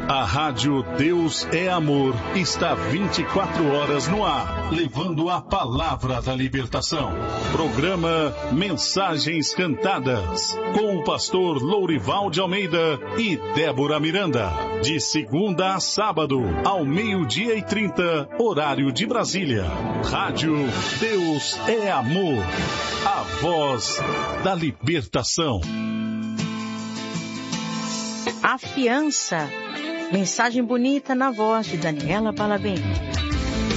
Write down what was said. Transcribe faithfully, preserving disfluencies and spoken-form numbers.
A Rádio Deus é Amor está vinte e quatro horas no ar, levando a palavra da libertação. Programa Mensagens Cantadas, com o pastor Lourival de Almeida e Débora Miranda. De segunda a sábado, ao meio-dia e trinta, horário de Brasília. Rádio Deus é Amor, a voz da libertação. A fiança. Mensagem bonita na voz de Daniela Palavem.